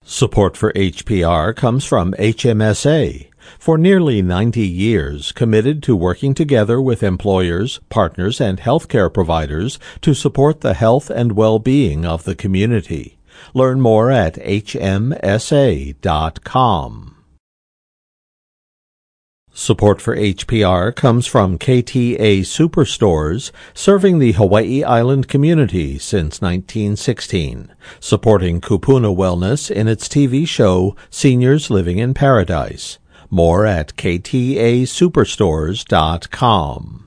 Support for HPR comes from HMSA, for nearly 90 years committed to working together with employers, partners, and healthcare providers to support the health and well-being of the community. Learn more at hmsa.com. Support for HPR comes from KTA Superstores, serving the Hawaii Island community since 1916, supporting Kupuna Wellness in its TV show Seniors Living in Paradise. More at ktasuperstores.com.